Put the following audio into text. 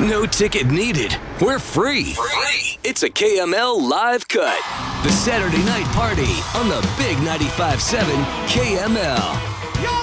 No ticket needed. We're free. It's a KML live cut. The Saturday night party on the Big 95.7 KML.